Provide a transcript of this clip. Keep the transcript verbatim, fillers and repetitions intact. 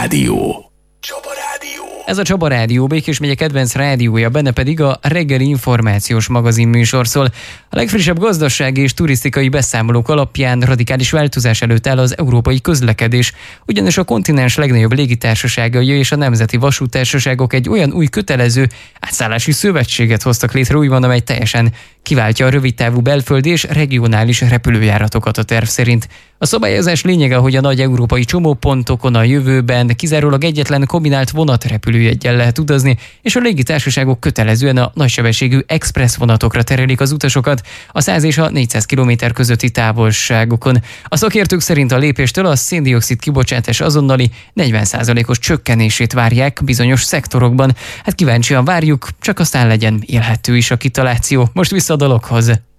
Rádió. Csaba Rádió. Ez a Csaba Rádió, Békés megye kedvenc rádiója, benne pedig a reggeli információs magazin műsor szól. A legfrissebb gazdasági és turisztikai beszámolók alapján radikális változás előtt áll az európai közlekedés, ugyanis a kontinens legnagyobb légitársaságai és a nemzeti vasúttársaságok egy olyan új kötelező átszállási szövetséget hoztak létre újban, amely teljesen kiváltja a rövidtávú belföldi és regionális repülőjáratokat a terv szerint. A szabályozás lényege, hogy a nagy európai csomópontokon a jövőben kizárólag egyetlen kombinált vonatrepülőjeggyel lehet utazni, és a légitársaságok kötelezően a nagysebességű express vonatokra terelik az utasokat a száz és a négyszáz kilométer közötti távolságokon. A szakértők szerint a lépéstől a szén-dioxid kibocsátás azonnali negyven százalékos csökkenését várják bizonyos szektorokban. Hát kíváncsian várjuk, csak aztán legyen élhető is a kitaláció. Most vissza a dologhoz.